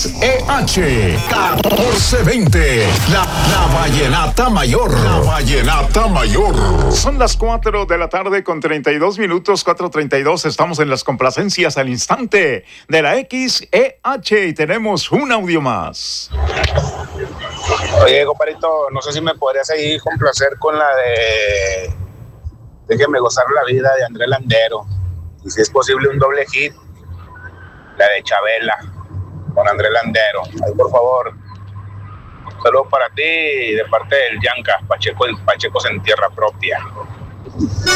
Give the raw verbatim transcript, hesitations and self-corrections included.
X E H catorce veinte. La, la Vallenata Mayor. La Vallenata Mayor. Son las cuatro de la tarde con treinta y dos minutos, cuatro treinta y dos. Estamos en las complacencias al instante de la X E H y tenemos un audio más. Oye, compadrito, no sé si me podrías ahí complacer con la de Déjeme gozar la vida de Andrés Landero. Y si es posible un doble hit, la de Chabela con Andrés Landero. Ahí, por favor. Saludos para ti de parte del Yanka, Pacheco, Pachecos en tierra propia.